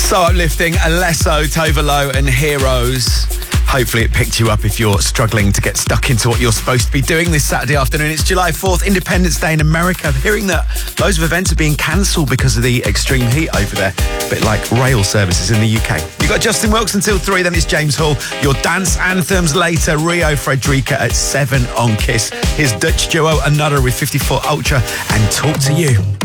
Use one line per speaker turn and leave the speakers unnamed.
So uplifting. Alesso, Tovalo and Heroes. Hopefully it picked you up if you're struggling to get stuck into what you're supposed to be doing this Saturday afternoon. It's July 4th, Independence Day in America. I'm hearing that loads of events are being cancelled because of the extreme heat over there. A bit like rail services in the UK. You've got Justin Wilkes until 3, then it's James Hall. Your dance anthems later. Rio Frederica at 7 on Kiss. Here's Dutch duo Another with 54 Ultra and Talk to You.